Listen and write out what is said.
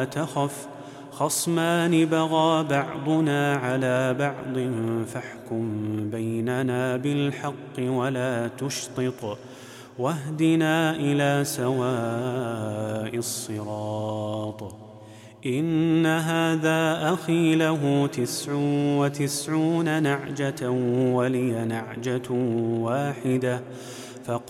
تخف خصمان بغى بعضنا على بعض فاحكم بيننا بالحق ولا تشطط واهدنا إلى سواء الصراط. إن هذا أخي له 99 نعجة ولي نعجة واحدة